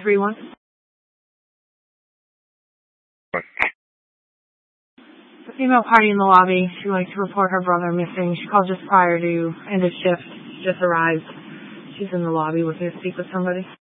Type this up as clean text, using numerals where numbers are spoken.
931. The female party in the lobby. She'd like to report her brother missing. She called just prior to end of shift. Just arrived. She's in the lobby looking to speak with somebody.